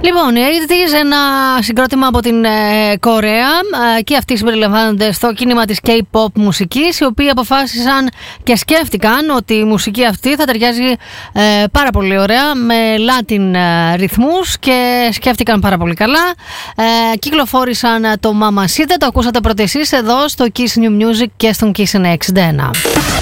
Λοιπόν, η 80's, ένα συγκρότημα από την Κορέα, και αυτοί συμπεριλαμβάνονται στο κίνημα της K-pop μουσικής, οι οποίοι αποφάσισαν και σκέφτηκαν ότι η μουσική αυτή θα ταιριάζει πάρα πολύ ωραία με Latin ρυθμούς και σκέφτηκαν πάρα πολύ καλά. Κυκλοφόρησαν το Mamacita, το ακούσατε πρώτα εσείς εδώ στο Kiss New Music και στον Kiss 91.